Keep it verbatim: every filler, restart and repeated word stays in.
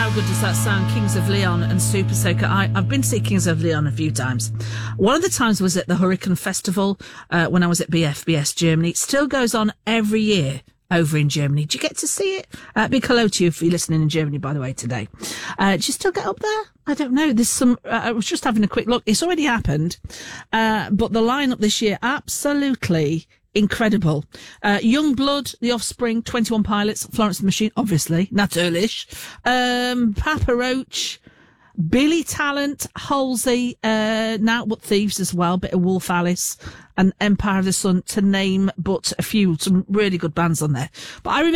how good does that sound? Kings of Leon and Super Soaker. I, I've been to see Kings of Leon a few times. One of the times was at the Hurricane Festival uh, when I was at B F B S Germany. It still goes on every year over in Germany. Do you get to see it? Uh, big hello to you if you're listening in Germany, by the way, today. Uh, do you still get up there? I don't know. There's some, uh, I was just having a quick look. It's already happened. Uh, but the lineup this year, absolutely incredible. Uh, Youngblood, The Offspring, twenty-one Pilots, Florence and the Machine, obviously, Natürlich, um, Papa Roach, Billy Talent, Halsey, uh, Now But Thieves as well, bit of Wolf Alice, and Empire of the Sun, to name but a few. Some really good bands on there. But I remember